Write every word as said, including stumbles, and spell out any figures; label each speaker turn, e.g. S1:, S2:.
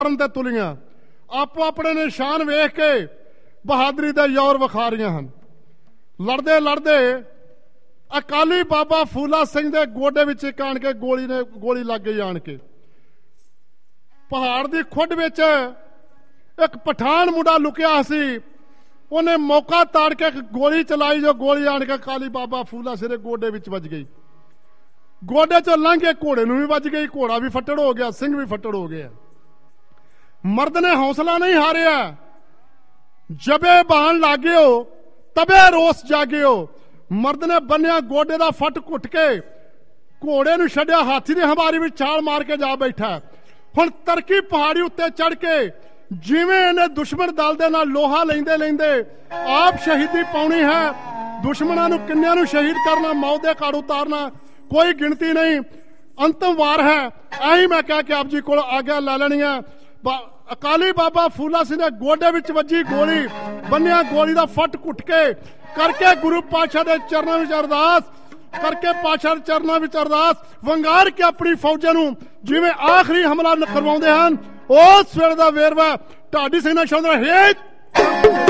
S1: ਤੇ ਤੁਲੀਆਂ ਆਪੋ ਆਪਣੇ ਨਿਸ਼ਾਨ ਵੇਖ ਕੇ ਬਹਾਦਰੀ ਦੇ ਜ਼ੋਰ ਵਿਖਾ ਰਹੀਆਂ ਹਨ। ਲੜਦੇ ਲੜਦੇ ਅਕਾਲੀ ਬਾਬਾ ਫੂਲਾ ਸਿੰਘ ਦੇ ਗੋਡੇ ਵਿੱਚ ਇੱਕ ਆਣ ਕੇ ਗੋਲੀ ਨੇ ਗੋਲੀ ਲੱਗ ਗਈ। ਆਣ ਕੇ ਪਹਾੜ ਦੀ ਖੁੱਡ ਵਿੱਚ ਇੱਕ ਪਠਾਨ ਮੁੰਡਾ ਲੁਕਿਆ ਸੀ, ਉਹਨੇ ਮੌਕਾ ਤਾੜ ਕੇ ਗੋਲੀ ਚਲਾਈ, ਜੋ ਗੋਲੀ ਆਣ ਕੇ ਅਕਾਲੀ ਬਾਬਾ ਫੂਲਾ ਸਿੰਘ ਦੇ ਗੋਡੇ ਵਿੱਚ ਵੱਜ ਗਈ। ਗੋਡੇ ਚੋਂ ਲੰਘ ਕੇ ਘੋੜੇ ਨੂੰ ਵੀ ਵੱਜ ਗਈ, ਘੋੜਾ ਵੀ ਫੱਟੜ ਹੋ ਗਿਆ, ਸਿੰਘ ਵੀ ਫੱਟੜ ਹੋ ਗਿਆ। ਮਰਦ ਨੇ ਹੌਸਲਾ ਨਹੀਂ ਹਾਰਿਆ, ਜਬੇ ਬਾਣ ਲਾਗਿਓ ਤਬੇ ਰੋਸ ਜਾਗਿਓ। ਮਰਦ ਨੇ ਬੰਨਿਆ ਗੋਡੇ ਦਾ ਫੱਟ ਘੁੱਟ ਕੇ ਘੋੜੇ ਨੂੰ ਛੱਡਿਆ, ਹਾਥੀ ਦੀ ਹਮਾਰੀ ਵਿੱਚ ਛਾਲ ਮਾਰ ਕੇ ਜਾ ਬੈਠਾ। ਹੁਣ ਤਰਕੀ ਪਹਾੜੀ ਉੱਤੇ ਚੜ ਕੇ ਜਿਵੇਂ ਇਹਨੇ ਦੁਸ਼ਮਣ ਦਲ ਦੇ ਨਾਲ ਲੋਹਾ ਲੈਂਦੇ ਲੈਂਦੇ ਆਪ ਸ਼ਹੀਦੀ ਪਾਉਣੀ ਹੈ। ਦੁਸ਼ਮਣਾਂ ਨੂੰ ਕਿੰਨਿਆਂ ਨੂੰ ਸ਼ਹੀਦ ਕਰਨਾ, ਮੌਤ ਦੇ ਘਾਟ ਉਤਾਰਨਾ, ਕੋਈ ਗਿਣਤੀ ਨਹੀਂ। ਅੰਤਮ ਵਾਰ ਹੈ। ਐਹੀ ਮੈਂ ਕਹਿ ਕੇ ਆਪ ਜੀ ਕੋਲ ਆਗਿਆ ਲੈ ਲੈਣੀ ਹੈ। ਅਕਾਲੀ ਬਾਬਾ ਫੂਲਾ ਸਿੰਘ ਦੇ ਗੋਡੇ ਵਿੱਚ ਵੱਜੀ ਗੋਲੀ, ਬੰਨਿਆ ਗੋਲੀ ਦਾ ਫੱਟ ਘੁੱਟ ਕੇ ਕਰਕੇ ਗੁਰੂ ਪਾਤਸ਼ਾਹ ਦੇ ਚਰਨਾਂ ਵਿੱਚ ਅਰਦਾਸ ਕਰਕੇ ਪਾਤਸ਼ਾਹ ਦੇ ਚਰਨਾਂ ਵਿੱਚ ਅਰਦਾਸ ਵੰਗਾਰ ਕੇ ਆਪਣੀ ਫੌਜਾਂ ਨੂੰ ਜਿਵੇਂ ਆਖਰੀ ਹਮਲਾ ਕਰਵਾਉਂਦੇ ਹਨ। ਉਸ ਵੇਲੇ ਦਾ ਵੇਰਵਾ ਢਾਡੀ ਸਿੰਘ ਨਾਲ ਸ਼ਾਨਦਾਰ ਹੈ।